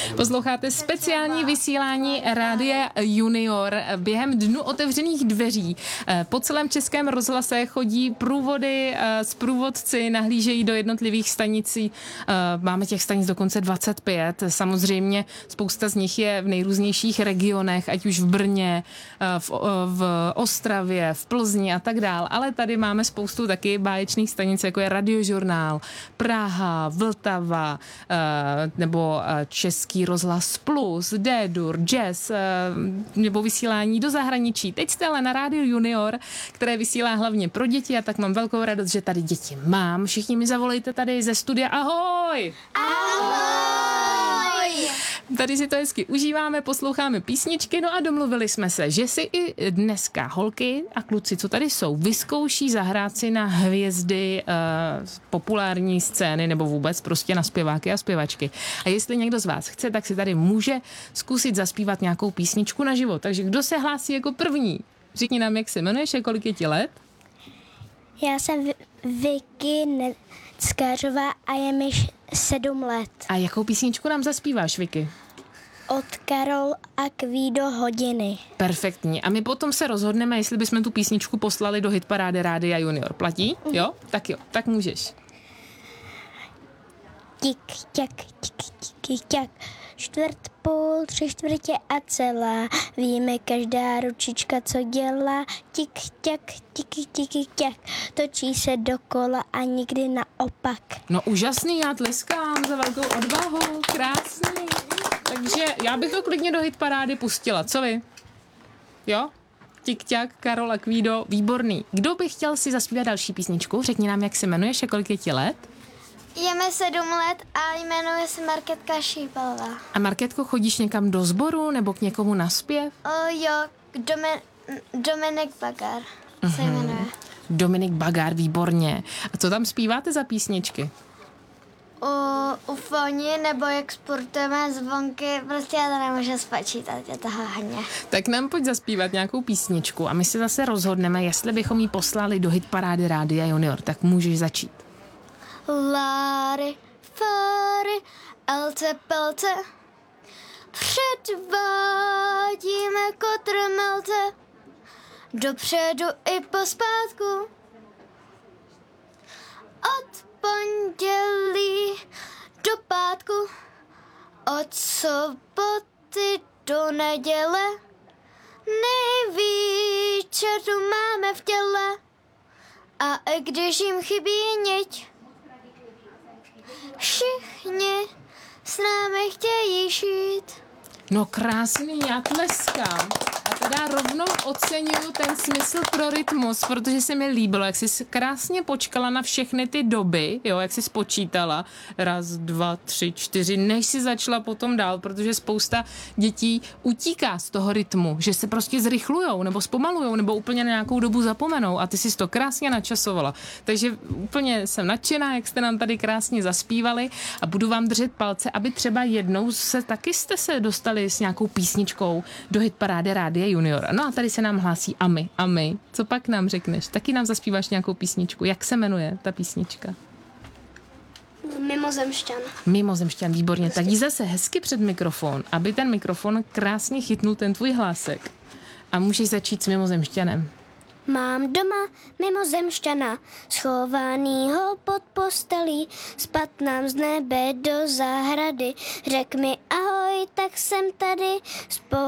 Posloucháte speciální vysílání Rádia Junior. Během dnu otevřených dveří po celém Českém rozhlase chodí průvody s průvodci, nahlížejí do jednotlivých stanicí. Máme těch stanic dokonce 25. Samozřejmě spousta z nich je v nejrůznějších regionech, ať už v Brně, v Ostravě, v Plzni a tak dál. Ale tady máme spoustu taky báječných stanic, jako je Radiožurnál, Praha, Vltava, nebo Český rozhlas Plus, D-dur, Jazz, nebo vysílání do zahraničí. Teď jste ale na Rádiu Junior, které vysílá hlavně pro děti, a tak mám velkou radost, že tady děti mám. Všichni mi zavolejte tady ze studia. Ahoj! Ahoj! Tady si to hezky užíváme, posloucháme písničky, no a domluvili jsme se, že si i dneska holky a kluci, co tady jsou, vyzkouší zahrát si na hvězdy populární scény nebo vůbec prostě na zpěváky a zpěvačky. A jestli někdo z vás chce, tak si tady může zkusit zaspívat nějakou písničku na život. Takže kdo se hlásí jako první? Řekni nám, jak se jmenuješ a kolik je ti let? Já jsem Vicky Neckářová a je mi 7 let. A jakou písničku nám zaspíváš, Vicky? Od Karol a Kvído Hodiny. Perfektní. A my potom se rozhodneme, jestli bychom tu písničku poslali do hitparády Rádia Junior. Platí? Jo? Tak můžeš. Tik, tak, tik, tak. Čtvrt, půl, 3/4 a celá. Víme každá ručička, co dělá. Tik, tak, tak. Točí se dokola a nikdy naopak. No úžasný, já tleskám za velkou odvahu. Krásný. Takže já bych to klidně do hitparády pustila. Co vy? Jo? Tik-tak, Karol a Kvído, výborný. Kdo by chtěl si zaspívat další písničku? Řekni nám, jak se jmenuješ a kolik je ti let? Je mi 7 let a jmenuje se Markétka Šípalová. A Markétko, chodíš někam do sboru nebo k někomu na zpěv? Jo, Dominik Bagár se jmenuje. Dominik Bagár, výborně. A co tam zpíváte za písničky? U foní, nebo jak sportujeme zvonky, prostě já to nemůžu spočítat, je toho hodně. Tak nám pojď zaspívat nějakou písničku a my si zase rozhodneme, jestli bychom ji poslali do hitparády Rádia Junior. Tak můžeš začít. Láry, fáry, elce, pelce, předvádíme kotrmelce, dopředu i pospátku. Od pondělí do pátku, od soboty do neděle, nejvíc času máme v těle. A i když jim chybí niť, všichni s námi chtějí žít. No krásný, já tleskám. A teda rovnou oceňuju ten smysl pro rytmus, protože se mi líbilo, jak jsi krásně počkala na všechny ty doby, jo, jak jsi spočítala. 1, 2, 3, 4, než si začala potom dál, protože spousta dětí utíká z toho rytmu, že se prostě zrychlujou, nebo zpomalujou, nebo úplně na nějakou dobu zapomenou a ty jsi to krásně načasovala. Takže úplně jsem nadšená, jak jste nám tady krásně zaspívali a budu vám držet palce, aby třeba jednou jste se dostali s nějakou písničkou do hitparády Rádia Junior. No a tady se nám hlásí Ami. Co pak nám řekneš? Taky nám zaspíváš nějakou písničku. Jak se jmenuje ta písnička? Mimozemšťan, výborně. Tak jí zase hezky před mikrofon, aby ten mikrofon krásně chytnul ten tvůj hlásek. A můžeš začít s Mimozemšťanem. Mám doma mimozemšťana, schovanýho pod postelí, spad nám z nebe do zahrady. Řek mi ahoj, tak jsem tady,